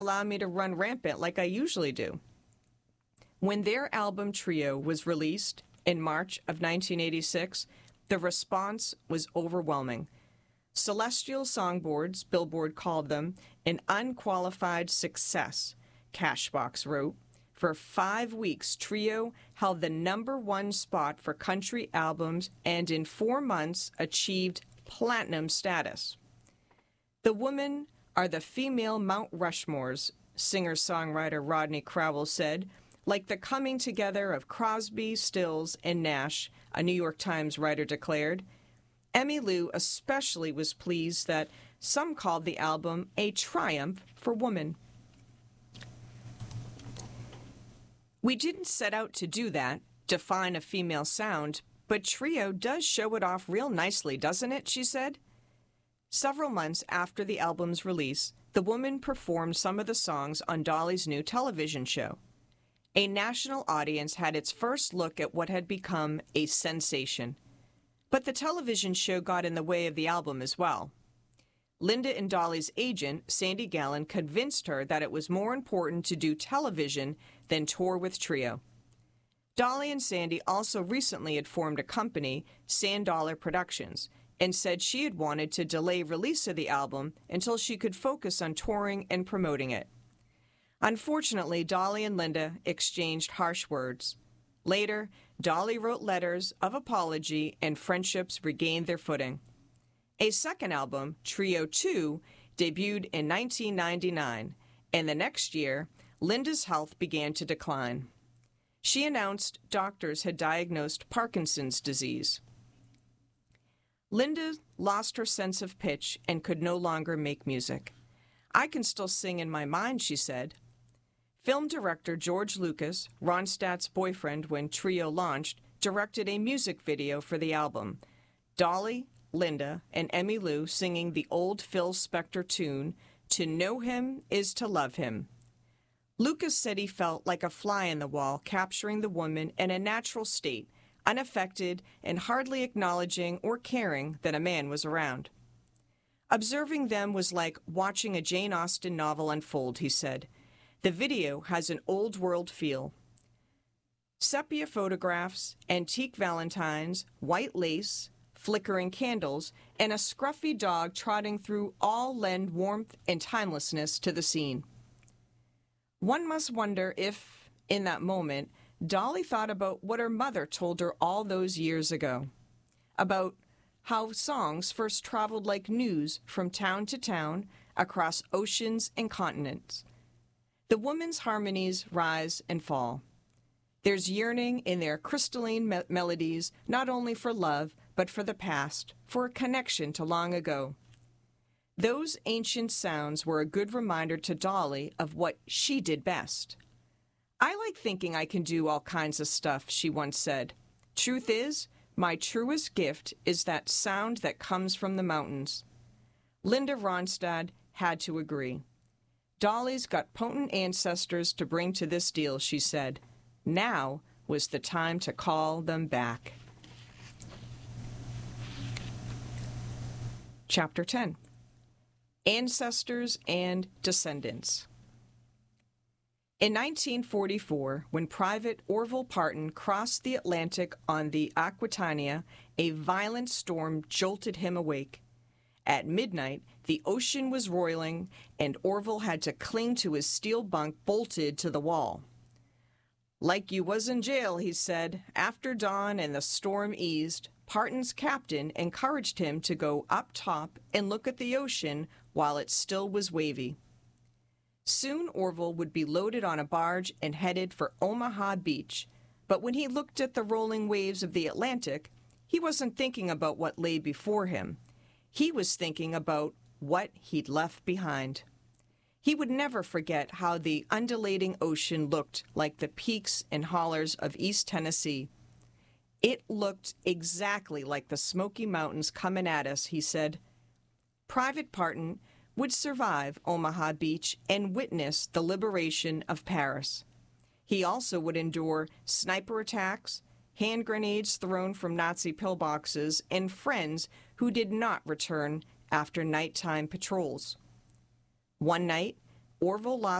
allow me to run rampant like I usually do. When their album Trio was released in March of 1986, the response was overwhelming. Celestial Songboards, Billboard called them, an unqualified success, Cashbox wrote. For 5 weeks, Trio held the #1 spot for country albums and in 4 months achieved platinum status. The women are the female Mount Rushmores, singer-songwriter Rodney Crowell said, like the coming together of Crosby, Stills, and Nash, a New York Times writer declared. Emmylou especially was pleased that some called the album a triumph for women. We didn't set out to do that, define a female sound, but Trio does show it off real nicely, doesn't it, she said. Several months after the album's release, the woman performed some of the songs on Dolly's new television show. A national audience had its first look at what had become a sensation. But the television show got in the way of the album as well. Linda and Dolly's agent, Sandy Gallen, convinced her that it was more important to do television than tour with Trio. Dolly and Sandy also recently had formed a company, Sand Dollar Productions, and said she had wanted to delay release of the album until she could focus on touring and promoting it. Unfortunately, Dolly and Linda exchanged harsh words. Later, Dolly wrote letters of apology and friendships regained their footing. A second album, Trio 2, debuted in 1999, and the next year, Linda's health began to decline. She announced doctors had diagnosed Parkinson's disease. Linda lost her sense of pitch and could no longer make music. I can still sing in my mind, she said. Film director George Lucas, Ronstadt's boyfriend when Trio launched, directed a music video for the album. Dolly, Linda, and Emmylou singing the old Phil Spector tune, "To Know Him is to Love Him." Lucas said he felt like a fly in the wall, capturing the woman in a natural state, unaffected and hardly acknowledging or caring that a man was around. Observing them was like watching a Jane Austen novel unfold, he said. The video has an old-world feel. Sepia photographs, antique valentines, white lace, flickering candles, and a scruffy dog trotting through all lend warmth and timelessness to the scene. One must wonder if, in that moment, Dolly thought about what her mother told her all those years ago, about how songs first traveled like news from town to town across oceans and continents. The woman's harmonies rise and fall. There's yearning in their crystalline melodies, not only for love, but for the past, for a connection to long ago. Those ancient sounds were a good reminder to Dolly of what she did best. I like thinking I can do all kinds of stuff, she once said. Truth is, my truest gift is that sound that comes from the mountains. Linda Ronstadt had to agree. Dolly's got potent ancestors to bring to this deal, she said. Now was the time to call them back. Chapter 10. Ancestors and Descendants. In 1944, when Private Orville Parton crossed the Atlantic on the Aquitania, a violent storm jolted him awake. At midnight, the ocean was roiling, and Orville had to cling to his steel bunk bolted to the wall. Like you was in jail, he said. After dawn and the storm eased, Parton's captain encouraged him to go up top and look at the ocean while it still was wavy. Soon Orville would be loaded on a barge and headed for Omaha Beach, but when he looked at the rolling waves of the Atlantic, he wasn't thinking about what lay before him. He was thinking about what he'd left behind. He would never forget how the undulating ocean looked like the peaks and hollers of East Tennessee. It looked exactly like the Smoky Mountains coming at us, he said. Private Parton would survive Omaha Beach and witness the liberation of Paris. He also would endure sniper attacks, hand grenades thrown from Nazi pillboxes, and friends who did not return after nighttime patrols. One night, Orville